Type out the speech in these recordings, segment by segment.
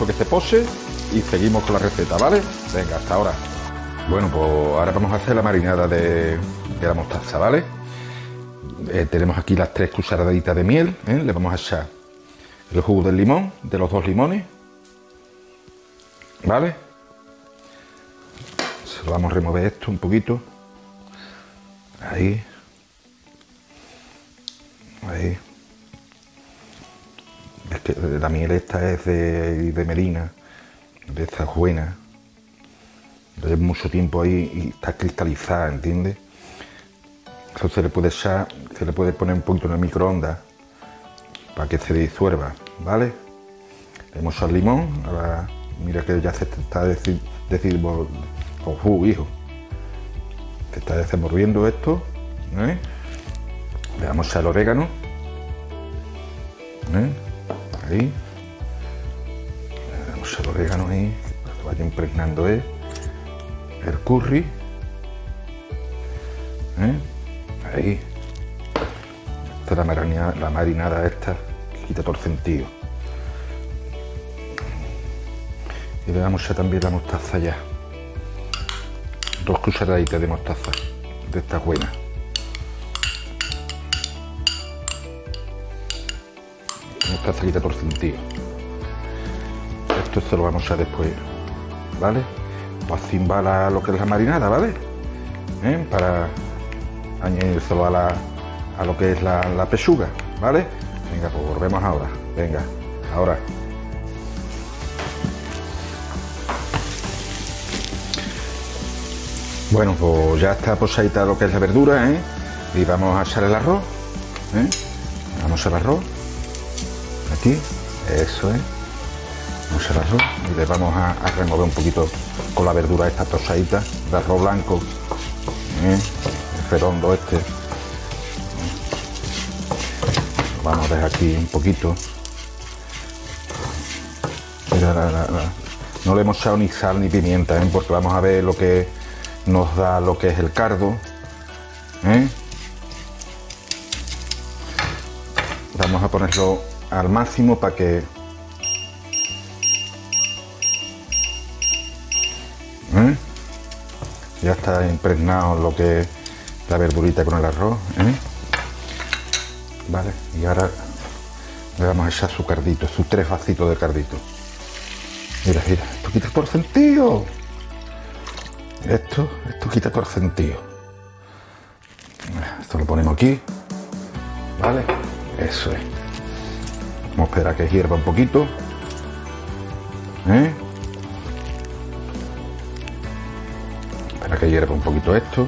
esto que se pose y seguimos con la receta, ¿vale? Venga, hasta ahora. Bueno, pues ahora vamos a hacer la marinada de la mostaza, ¿vale? Tenemos aquí las 3 cucharaditas de miel, ¿eh? Le vamos a echar el jugo del limón, de los 2 limones, ¿vale? Se lo vamos a remover esto un poquito. Ahí. Ahí. Es que la miel esta es de Medina, de esta buena. Lleva mucho tiempo ahí y está cristalizada, ¿entiendes? Eso se le puede echar, se le puede poner un poquito en el microondas para que se disuelva, ¿vale? Le hemos echado el limón, ahora mira que ya se está hijo. Se está desenvolviendo esto, ¿eh? Le vamos a echar el orégano, ¿eh? Ahí. Le damos el orégano ahí, para que vaya impregnando, ¿eh? El curry, ¿eh? Ahí. Esta es la marinada esta, que quita todo el sentido. Y le damos ya también la mostaza ya. 2 cucharaditas de mostaza, de esta buena. La mostaza quita todo el sentido. Esto se lo vamos a echar después, ¿vale? Pues así va lo que es la marinada, ¿vale? Para añadírselo a lo que es la pechuga, ¿vale? Venga, pues volvemos ahora. Venga, ahora. Bueno, pues ya está posadita lo que es la verdura, ¿eh? Y vamos a echar el arroz, ¿eh? Vamos a echar el arroz. Aquí, eso es. Vamos a echar el arroz y le vamos a remover un poquito con la verdura esta tosadita de arroz blanco, el redondo este. Lo vamos a dejar aquí un poquito. Mira, no le hemos echado ni sal ni pimienta, porque vamos a ver lo que nos da lo que es el cardo, Vamos a ponerlo al máximo para que ya está impregnado lo que es la verdurita con el arroz, vale, y ahora le vamos a echar su cardito, sus 3 vasitos de cardito. Mira, mira, esto quita todo el sentido. Esto quita todo el sentido. Esto lo ponemos aquí, vale, eso es. Vamos a esperar a que hierva un poquito, Espera que hierva un poquito esto,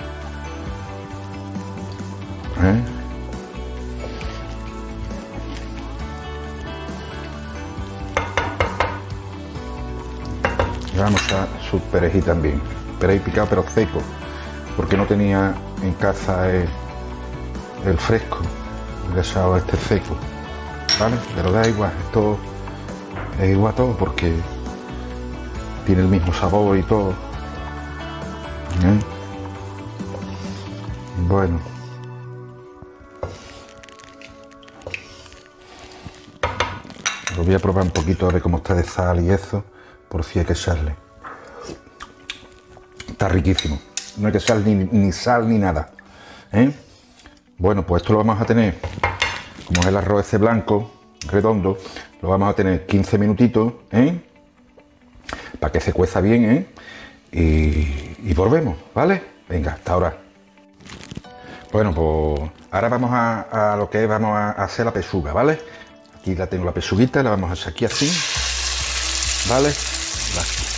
Y vamos a su perejil también, perejil picado pero seco, porque no tenía en casa el fresco, le he echado este seco, ¿vale? Pero da igual, esto es igual todo porque tiene el mismo sabor y todo. Bueno, lo voy a probar un poquito a ver cómo está de sal y eso, por si hay que echarle. Está riquísimo, no hay que echar ni sal ni nada, Bueno, pues esto lo vamos a tener, como es el arroz ese blanco redondo, lo vamos a tener 15 minutitos, para que se cueza bien, y volvemos, ¿vale? Venga, hasta ahora. Bueno, pues ahora vamos a lo que es, vamos a hacer la pechuga, ¿vale? Aquí la tengo la pechuguita, la vamos a hacer aquí así, ¿vale?